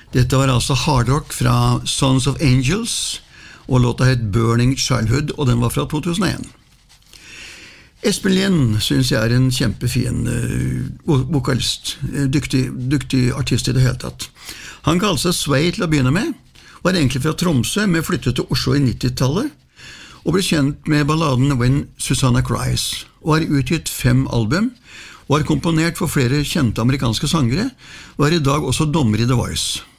Dette var altså hardrock fra Sons of Angels, og låta het Burning Childhood, og den var fra 2001. Espen Lind synes jeg en kjempefin vokalist, dyktig artist I det hele tatt. Han kalte seg Sway til å begynne med, var egentlig fra Tromsø, men flyttet til Oslo I 90-tallet, og ble kjent med balladen When Susanna Cries, og har utgitt 5 album, og har komponert for flere kjente amerikanske sangere, og er I dag også dommer I The Voice.